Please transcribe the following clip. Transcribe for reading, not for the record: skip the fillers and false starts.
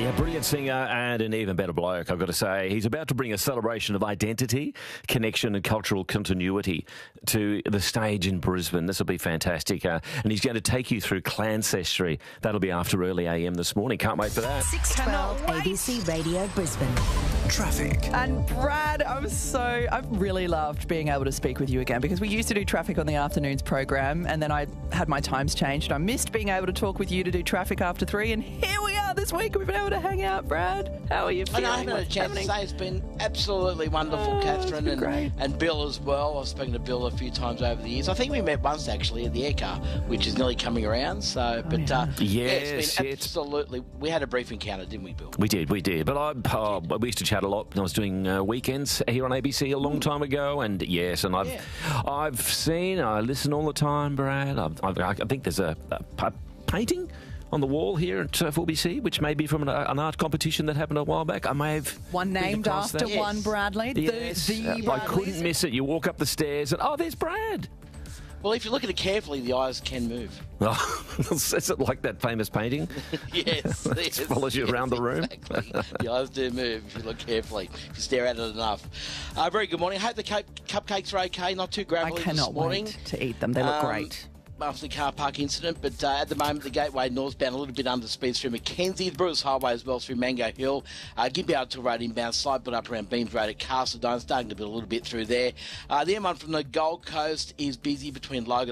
Yeah, brilliant singer and an even better bloke, I've got to say. He's about to bring a celebration of identity, connection and cultural continuity to the stage in Brisbane. This will be fantastic. And he's going to take you through Clancestry. That'll be after early AM this morning. Can't wait for that. 612 ABC Radio Brisbane. Traffic. And Brad, I've really loved being able to speak with you again, because we used to do traffic on the afternoons program and then I had my times changed. I missed being able to talk with you to do traffic after 3, and here we are this week. We've been able to hang out. Brad, how are you feeling? I haven't had a chance to say it's been absolutely wonderful, Catherine, and Bill as well. I've spoken to Bill a few times over the years. I think we met once actually at the Aircar, which is nearly coming around. So, it's been absolutely. We had a brief encounter, didn't we, Bill? We did. We used to chat a lot when I was doing weekends here on ABC a long time ago, and I've seen, I listen all the time, Brad. I think there's a painting on the wall here at 4BC, which may be from an art competition that happened a while back. I may have one named after one Bradley. Yes. I couldn't miss it. You walk up the stairs and, there's Brad. Well, if you look at it carefully, the eyes can move. Is it like that famous painting? Yes. It follows you around the room. Exactly. The eyes do move if you look carefully, if you stare at it enough. Very good morning. I hope the cupcakes are okay, not too gravelly this morning. I cannot wait to eat them. They look great. After the car park incident, but at the moment the Gateway northbound a little bit under speed through Mackenzie, the Brewers Highway as well through Mango Hill, Gibby Out to Road inbound, slight bit up around Beams Road at Castledine, starting to build a little bit through there. The M1 from the Gold Coast is busy between Logan